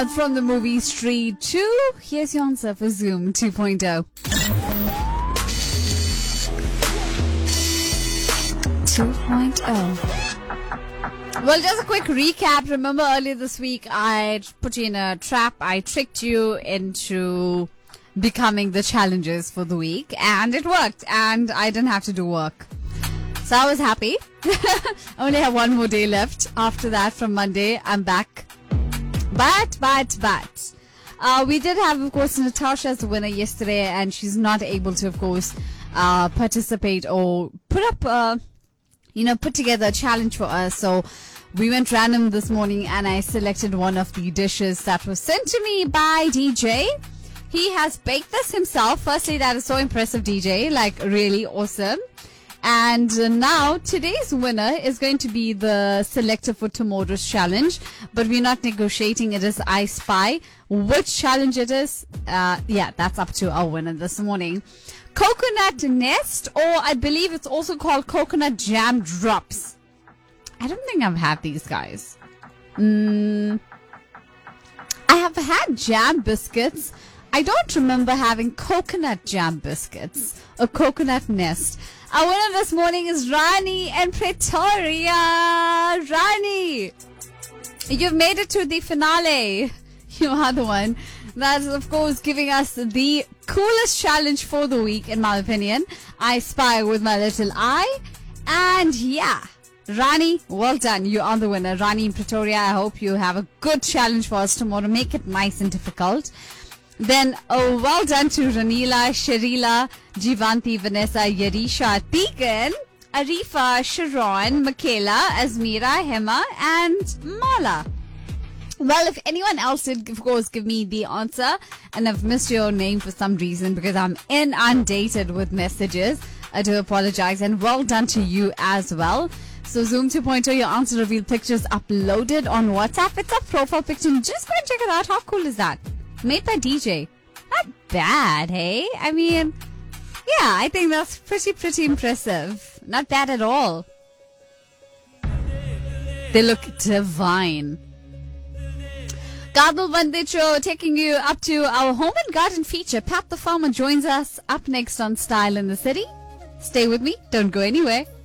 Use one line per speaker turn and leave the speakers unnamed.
From the movie Street 2, here's your answer for Zoom 2.0. 2.0. Well, just a quick recap. Remember earlier this week, I put you in a trap. I tricked you into becoming the challengers for the week, and it worked, and I didn't have to do work. So I was happy. I only have one more day left. After that, from Monday, I'm back. But we did have, of course, Natasha as the winner yesterday, and she's not able to, of course, participate or put together a challenge for us. So we went random this morning, and I selected one of the dishes that was sent to me by DJ. He has baked this himself. Firstly, that is so impressive, DJ. Like, really awesome. And now today's winner is going to be the selector for tomorrow's challenge, but we're not negotiating. It is I Spy. Which challenge it is, that's up to our winner this morning. Coconut Nest, or I believe it's also called Coconut Jam Drops. I don't think I've had these guys. I have had jam biscuits. I don't remember having coconut jam biscuits or Coconut Nest. Our winner this morning is Rani and Pretoria. Rani, you've made it to the finale. You are the one that's, of course, giving us the coolest challenge for the week, in my opinion. I Spy with my little eye. And yeah, Rani, well done. You are the winner. Rani in Pretoria, I hope you have a good challenge for us tomorrow. Make it nice and difficult. Then, well done to Ranila, Sharila, Jivanti, Vanessa, Yarisha, Tegan, Arifa, Sharon, Michaela, Azmira, Hema, and Mala. Well, if anyone else did, of course, give me the answer, and I've missed your name for some reason because I'm inundated with messages, I do apologize, and well done to you as well. So Zoom 2.0, your answer reveal pictures uploaded on WhatsApp. It's a profile picture. Just go and check it out. How cool is that? Made by DJ. Not bad, hey? I mean, yeah, I think that's pretty impressive. Not bad at all. They look divine. Gadal Bandicho taking you up to our home and garden feature. Pat the Farmer joins us up next on Style in the City. Stay with me. Don't go anywhere.